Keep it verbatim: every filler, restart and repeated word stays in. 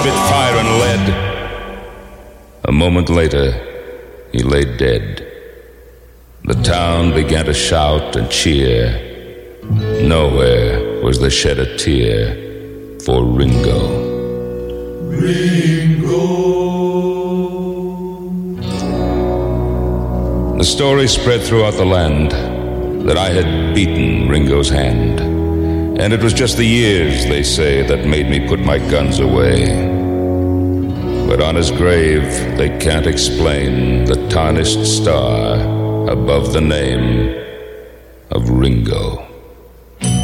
spit fire and lead. A moment later, he lay dead. The town began to shout and cheer. Nowhere was there shed a tear for Ringo. Ringo. The story spread throughout the land that I had beaten Ringo's hand. And it was just the years, they say, that made me put my guns away. But on his grave, they can't explain the tarnished star above the name of Ringo.